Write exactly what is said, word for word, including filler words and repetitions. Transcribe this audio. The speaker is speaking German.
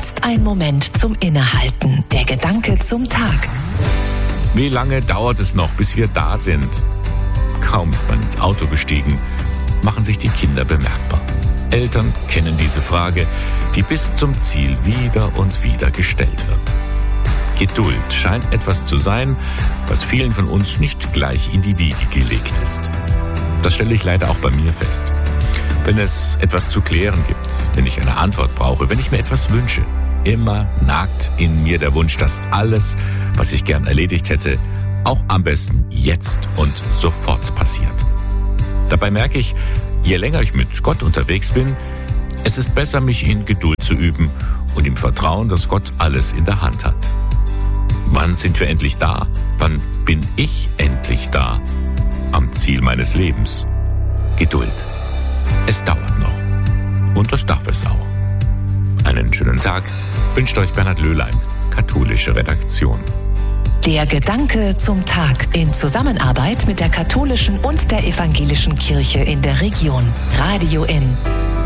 Jetzt ein Moment zum Innehalten. Der Gedanke zum Tag. Wie lange dauert es noch, bis wir da sind? Kaum ist man ins Auto gestiegen, machen sich die Kinder bemerkbar. Eltern kennen diese Frage, die bis zum Ziel wieder und wieder gestellt wird. Geduld scheint etwas zu sein, was vielen von uns nicht gleich in die Wiege gelegt ist. Das stelle ich leider auch bei mir fest. Wenn es etwas zu klären gibt, wenn ich eine Antwort brauche, wenn ich mir etwas wünsche, immer nagt in mir der Wunsch, dass alles, was ich gern erledigt hätte, auch am besten jetzt und sofort passiert. Dabei merke ich, je länger ich mit Gott unterwegs bin, es ist besser, mich in Geduld zu üben und im Vertrauen, dass Gott alles in der Hand hat. Wann sind wir endlich da? Wann bin ich endlich da? Am Ziel meines Lebens. Geduld. Es dauert noch. Und das darf es auch. Einen schönen Tag wünscht euch Bernhard Löhlein, katholische Redaktion. Der Gedanke zum Tag in Zusammenarbeit mit der katholischen und der evangelischen Kirche in der Region. Radio N.